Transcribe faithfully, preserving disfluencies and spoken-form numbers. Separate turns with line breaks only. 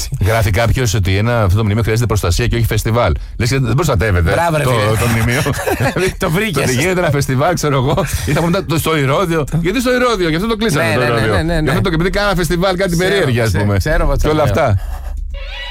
έτσι.
Γράφει κάποιο ότι ένα, αυτό το μνημείο χρειάζεται προστασία και όχι φεστιβάλ. Λες και δεν προστατεύεται.
Μπράβο, ρε,
το,
φίλε.
το μνημείο.
Το βρήκες.
Ότι γίνεται ένα φεστιβάλ, ξέρω εγώ, ή θα πούμε το- στο Ηρώδιο. Γιατί στο Ηρώδιο, γι' αυτό το κλείσαμε
Ναι,
το
ναι, ναι,
Ηρώδιο.
ναι, ναι, ναι.
Γι' αυτό το επειδή κάνα φεστιβάλ, κάτι
Ξέρω,
περίεργη, α
ξέ-
πούμε.
ξέρω,
Και όλα
Βατσαλέο.
αυτά.